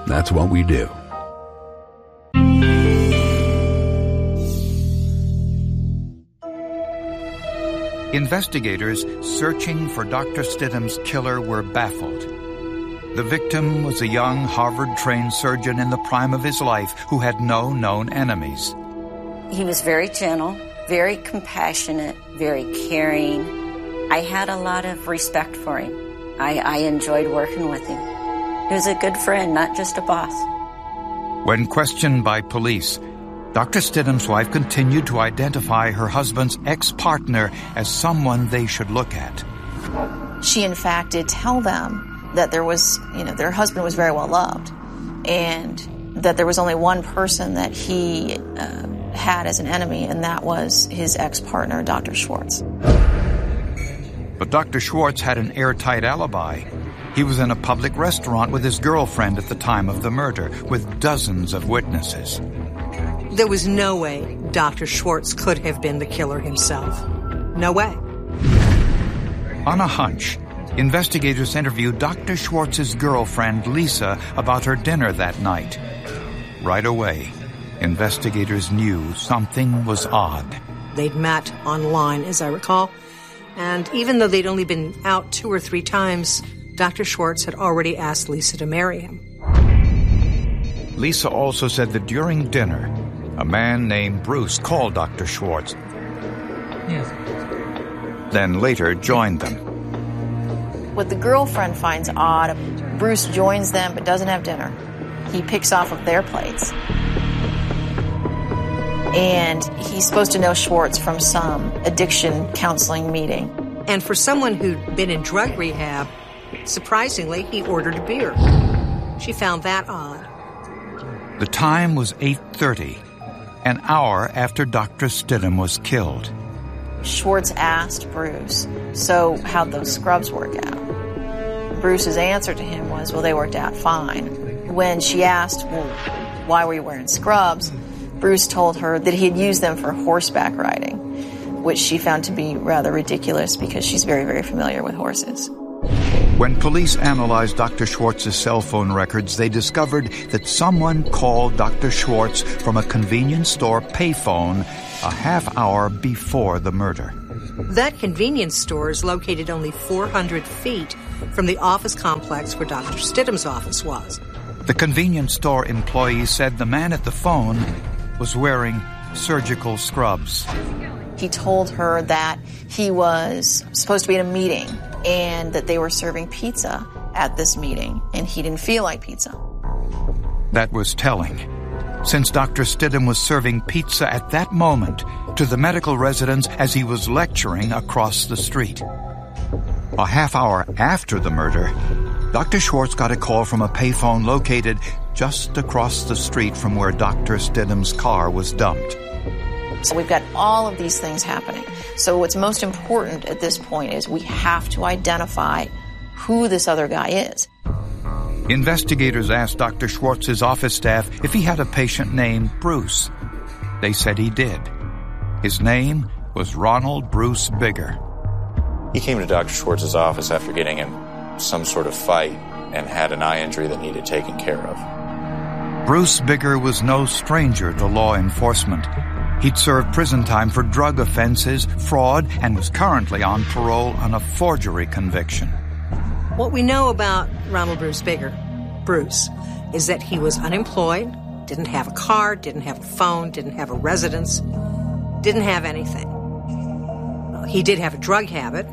That's what we do. Investigators searching for Dr. Stidham's killer were baffled. The victim was a young Harvard-trained surgeon in the prime of his life who had no known enemies. He was very gentle, very compassionate, very caring. I had a lot of respect for him. I enjoyed working with him. He was a good friend, not just a boss. When questioned by police, Dr. Stidham's wife continued to identify her husband's ex-partner as someone they should look at. She, in fact, did tell them that there was, their husband was very well loved, and that there was only one person that he had as an enemy, and that was his ex-partner, Dr. Schwartz. But Dr. Schwartz had an airtight alibi. He was in a public restaurant with his girlfriend at the time of the murder, with dozens of witnesses. There was no way Dr. Schwartz could have been the killer himself. No way. On a hunch, investigators interviewed Dr. Schwartz's girlfriend, Lisa, about her dinner that night. Right away, investigators knew something was odd. They'd met online, as I recall, and even though they'd only been out 2 or 3 times, Dr. Schwartz had already asked Lisa to marry him. Lisa also said that during dinner, a man named Bruce called Dr. Schwartz. Yes. Then later joined them. What the girlfriend finds odd, Bruce joins them but doesn't have dinner. He picks off of their plates. And he's supposed to know Schwartz from some addiction counseling meeting. And for someone who'd been in drug rehab, surprisingly, he ordered a beer. She found that odd. The time was 8:30, an hour after Dr. Stidham was killed. Schwartz asked Bruce, so how'd those scrubs work out? Bruce's answer to him was, well, they worked out fine. When she asked, well, why were you wearing scrubs? Bruce told her that he had used them for horseback riding, which she found to be rather ridiculous because she's very, very familiar with horses. When police analyzed Dr. Schwartz's cell phone records, they discovered that someone called Dr. Schwartz from a convenience store payphone a half hour before the murder. That convenience store is located only 400 feet from the office complex where Dr. Stidham's office was. The convenience store employee said the man at the phone was wearing surgical scrubs. He told her that he was supposed to be in a meeting and that they were serving pizza at this meeting, and he didn't feel like pizza. That was telling, since Dr. Stidham was serving pizza at that moment to the medical residents as he was lecturing across the street. A half hour after the murder, Dr. Schwartz got a call from a payphone located just across the street from where Dr. Stidham's car was dumped. So we've got all of these things happening. So what's most important at this point is we have to identify who this other guy is. Investigators asked Dr. Schwartz's office staff if he had a patient named Bruce. They said he did. His name was Ronald Bruce Bigger. He came to Dr. Schwartz's office after getting in some sort of fight and had an eye injury that needed taken care of. Bruce Bigger was no stranger to law enforcement. He'd served prison time for drug offenses, fraud, and was currently on parole on a forgery conviction. What we know about Ronald Bruce Bigger, Bruce, is that he was unemployed, didn't have a car, didn't have a phone, didn't have a residence, didn't have anything. He did have a drug habit.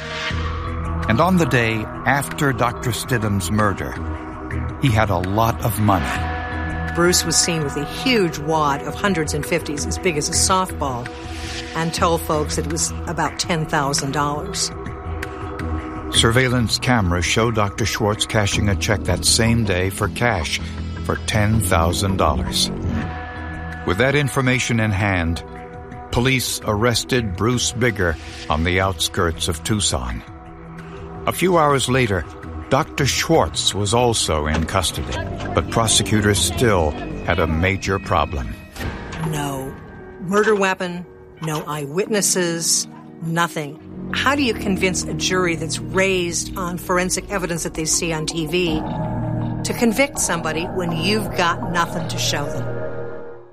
And on the day after Dr. Stidham's murder, he had a lot of money. Bruce was seen with a huge wad of hundreds and fifties as big as a softball and told folks that it was about $10,000. Surveillance cameras show Dr. Schwartz cashing a check that same day for cash for $10,000. With that information in hand, police arrested Bruce Bigger on the outskirts of Tucson. A few hours later, Dr. Schwartz was also in custody, but prosecutors still had a major problem. No murder weapon, no eyewitnesses, nothing. How do you convince a jury that's raised on forensic evidence that they see on TV to convict somebody when you've got nothing to show them.